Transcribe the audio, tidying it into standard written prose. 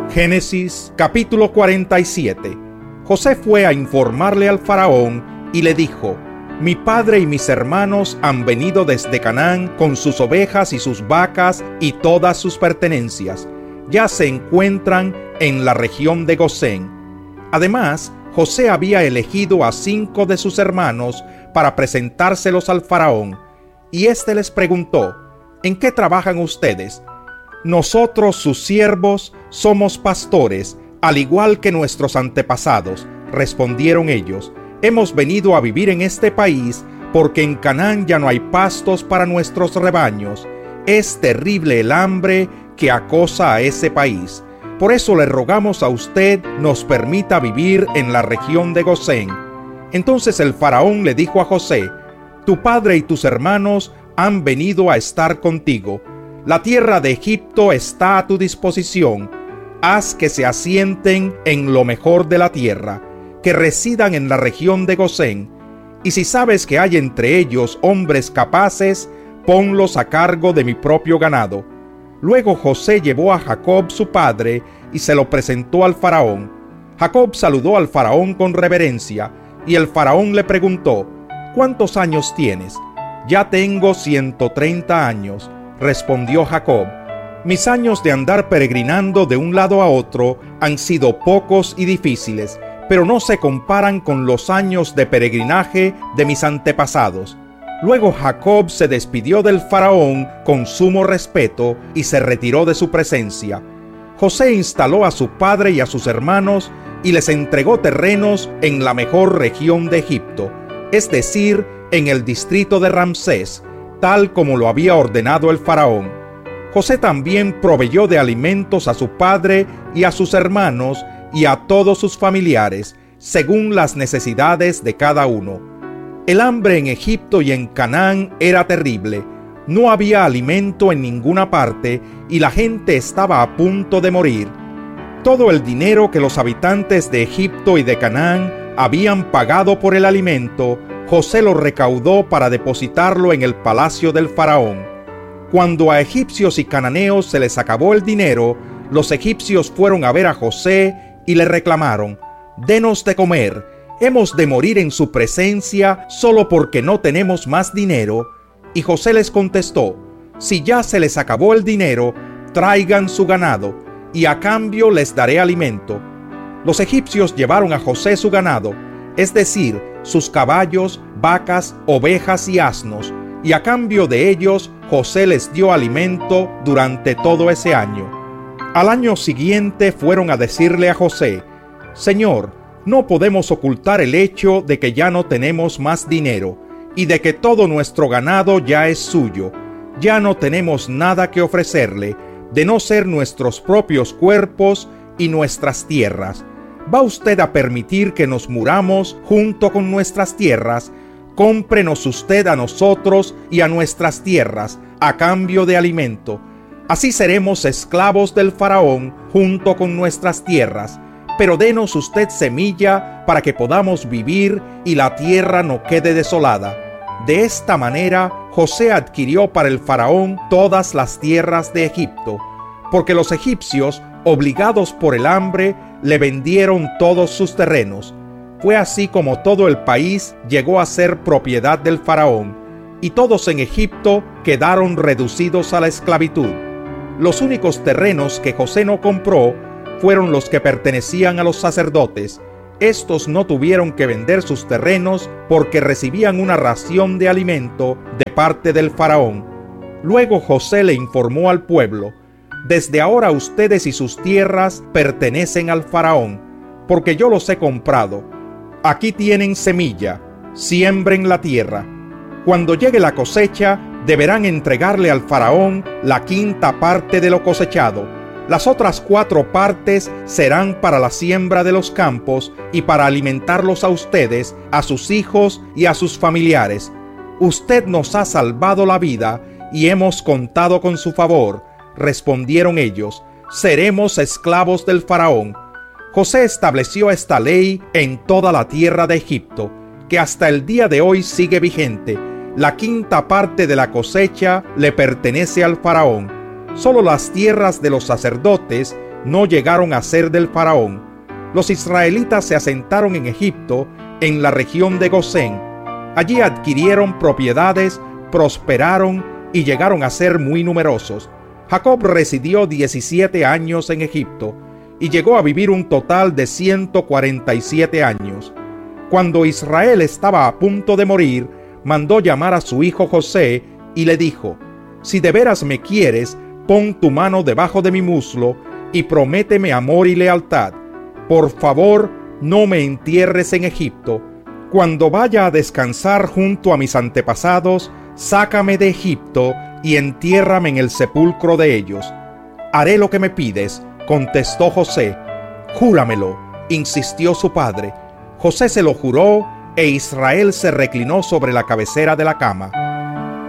Génesis capítulo 47. José fue a informarle al faraón y le dijo: mi padre y mis hermanos han venido desde Canaán con sus ovejas y sus vacas y todas sus pertenencias. Ya se encuentran en la región de Gosén. Además, José había elegido a 5 de sus hermanos para presentárselos al faraón, y éste les preguntó: ¿en qué trabajan ustedes? Nosotros, sus siervos, somos pastores, al igual que nuestros antepasados, respondieron ellos. Hemos venido a vivir en este país porque en Canaán ya no hay pastos para nuestros rebaños. Es terrible el hambre que acosa a ese país. Por eso le rogamos a usted nos permita vivir en la región de Gosén. Entonces el faraón le dijo a José: tu padre y tus hermanos han venido a estar contigo. La tierra de Egipto está a tu disposición. Haz que se asienten en lo mejor de la tierra, que residan en la región de Gosén. Y si sabes que hay entre ellos hombres capaces, ponlos a cargo de mi propio ganado. Luego José llevó a Jacob su padre y se lo presentó al faraón. Jacob saludó al faraón con reverencia, y el faraón le preguntó: ¿cuántos años tienes? Ya tengo 130 años, respondió Jacob. Mis años de andar peregrinando de un lado a otro han sido pocos y difíciles, pero no se comparan con los años de peregrinaje de mis antepasados. Luego Jacob se despidió del faraón con sumo respeto y se retiró de su presencia. José instaló a su padre y a sus hermanos y les entregó terrenos en la mejor región de Egipto, es decir, en el distrito de Ramsés, tal como lo había ordenado el faraón. José también proveyó de alimentos a su padre y a sus hermanos y a todos sus familiares, según las necesidades de cada uno. El hambre en Egipto y en Canaán era terrible. No había alimento en ninguna parte y la gente estaba a punto de morir. Todo el dinero que los habitantes de Egipto y de Canaán habían pagado por el alimento, José lo recaudó para depositarlo en el palacio del faraón. Cuando a egipcios y cananeos se les acabó el dinero, los egipcios fueron a ver a José y le reclamaron: «Denos de comer, hemos de morir en su presencia solo porque no tenemos más dinero». Y José les contestó: «Si ya se les acabó el dinero, traigan su ganado, y a cambio les daré alimento». Los egipcios llevaron a José su ganado, es decir, sus caballos, vacas, ovejas y asnos, y a cambio de ellos José les dio alimento durante todo ese año. Al año siguiente fueron a decirle a José: «Señor, no podemos ocultar el hecho de que ya no tenemos más dinero y de que todo nuestro ganado ya es suyo. Ya no tenemos nada que ofrecerle, de no ser nuestros propios cuerpos y nuestras tierras. ¿Va usted a permitir que nos muramos junto con nuestras tierras? Cómprenos usted a nosotros y a nuestras tierras a cambio de alimento. Así seremos esclavos del faraón junto con nuestras tierras. Pero denos usted semilla para que podamos vivir y la tierra no quede desolada». De esta manera, José adquirió para el faraón todas las tierras de Egipto, porque los egipcios, obligados por el hambre, le vendieron todos sus terrenos. Fue así como todo el país llegó a ser propiedad del faraón, y todos en Egipto quedaron reducidos a la esclavitud. Los únicos terrenos que José no compró fueron los que pertenecían a los sacerdotes. Estos no tuvieron que vender sus terrenos porque recibían una ración de alimento de parte del faraón. Luego José le informó al pueblo: «Desde ahora ustedes y sus tierras pertenecen al faraón, porque yo los he comprado. Aquí tienen semilla, siembren la tierra. Cuando llegue la cosecha, deberán entregarle al faraón la 5ª parte de lo cosechado. Las otras 4 partes serán para la siembra de los campos y para alimentarlos a ustedes, a sus hijos y a sus familiares. Usted nos ha salvado la vida y hemos contado con su favor», respondieron ellos. «Seremos esclavos del faraón». José estableció esta ley en toda la tierra de Egipto, que hasta el día de hoy sigue vigente. La 5ª parte de la cosecha le pertenece al faraón. Solo las tierras de los sacerdotes no llegaron a ser del faraón. Los israelitas se asentaron en Egipto, en la región de Gosén. Allí adquirieron propiedades, prosperaron y llegaron a ser muy numerosos. Jacob residió 17 años en Egipto y llegó a vivir un total de 147 años. Cuando Israel estaba a punto de morir, mandó llamar a su hijo José y le dijo: «Si de veras me quieres, pon tu mano debajo de mi muslo y prométeme amor y lealtad. Por favor, no me entierres en Egipto. Cuando vaya a descansar junto a mis antepasados, sácame de Egipto y entiérrame en el sepulcro de ellos». «Haré lo que me pides», contestó José. «Júramelo», insistió su padre. José se lo juró e Israel se reclinó sobre la cabecera de la cama.